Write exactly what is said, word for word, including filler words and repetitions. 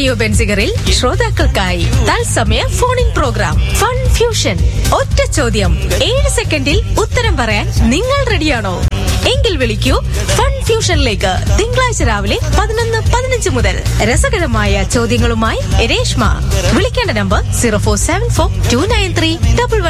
Radio ബെൻസിഗറിൽ ശ്രോതാക്കൾക്കായി തത്സമയ phone in programme fun fusion. ഒറ്റ ചോദ്യം, ഏഴ് സെക്കൻഡിൽ ഉത്തരം പറയാൻ നിങ്ങൾ റെഡിയാണോ? എങ്കിൽ വിളിക്കൂ ഫൺ ഫ്യൂഷനിലേക്ക് തിങ്കളാഴ്ച രാവിലെ പതിനൊന്ന് പതിനഞ്ച് മുതൽ. രസകരമായ ചോദ്യങ്ങളുമായി രേഷ്മ. വിളിക്കേണ്ട number zero four seven four to nine three double one